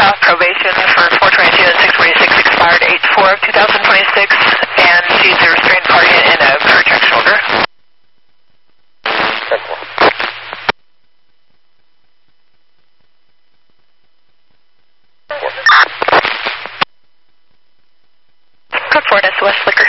off probation for 422 and 646 expired 8/4 of 2026, and she's a restrained party in a contract shoulder. Code 4, that's West Flicker.